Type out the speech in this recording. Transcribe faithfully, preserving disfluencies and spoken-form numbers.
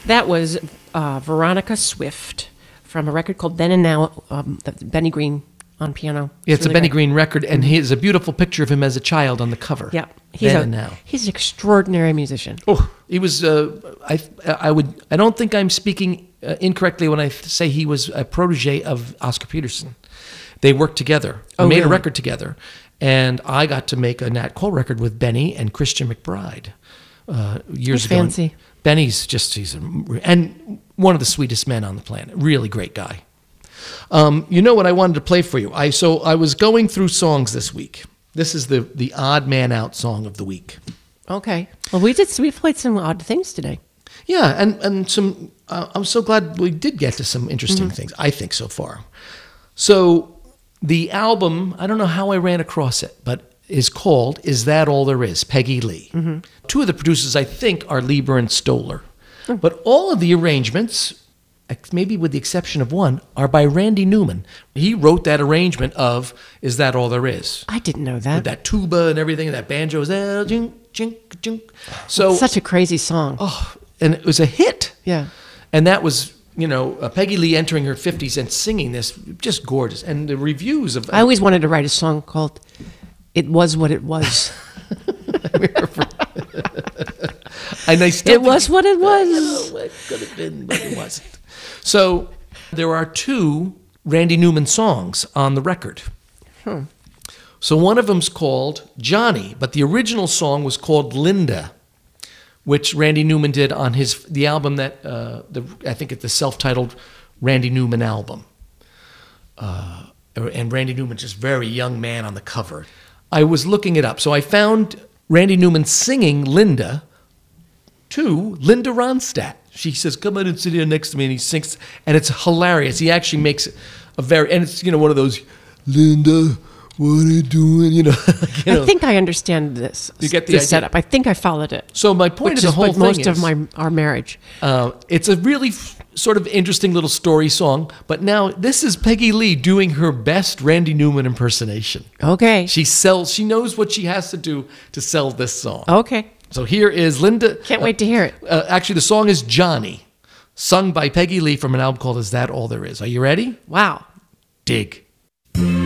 That was uh, Veronica Swift from a record called Then and Now, um, the Benny Green on piano. Yeah, it's really a Benny great. Green record, and here's a beautiful picture of him as a child on the cover. Yeah, he's Then a, and Now. He's an extraordinary musician. Oh, he was. Uh, I. I would. I don't think I'm speaking uh, incorrectly when I say he was a protege of Oscar Peterson. They worked together. They Oh, made a really? record together, and I got to make a Nat Cole record with Benny and Christian McBride uh, years That's ago. fancy. Benny's just he's a, and one of the sweetest men on the planet. Really great guy. Um, you know what I wanted to play for you? I so I was going through songs this week. This is the the odd man out song of the week. Okay. Well, we did. We played some odd things today. Yeah, and and some. Uh, I'm so glad we did get to some interesting things. I think so far. So the album, I don't know how I ran across it, but is called "Is That All There Is?" Peggy Lee. Two of the producers, I think, are Lieber and Stoller, but all of the arrangements, ex- maybe with the exception of one, are by Randy Newman. He wrote that arrangement of "Is That All There Is?" I didn't know that. With that tuba and everything, that banjo is there, jink, jink, jink. So, Such a crazy song. oh, and it was a hit. Yeah. And that was, you know, uh, Peggy Lee entering her fifties and singing this, just gorgeous. And the reviews of I always wanted to write a song called "It Was What It Was." and I still It was what it was. know, it could have been, but it wasn't. So there are two Randy Newman songs on the record. Hmm. So one of them's called Johnny, but the original song was called Linda, which Randy Newman did on his the album that uh, the I think it's the self-titled Randy Newman album. Uh, and Randy Newman's just very young man on the cover. I was looking it up, so I found Randy Newman singing Linda to Linda Ronstadt. She says, "Come in and sit here next to me," and he sings, and it's hilarious. He actually makes a very, and it's, you know, one of those, "Linda, what are you doing?" You know. you know. I think I understand this. You get the this idea. setup. I think I followed it. So my point Which of the is whole like thing most is, of my our marriage. Uh, it's a really f- sort of interesting little story song, but now this is Peggy Lee doing her best Randy Newman impersonation. Okay. She sells. She knows what she has to do to sell this song. Okay. So here is Linda. Can't wait to hear it. Uh, actually, the song is Johnny, sung by Peggy Lee from an album called "Is That All There Is?" Are you ready? Wow. Dig.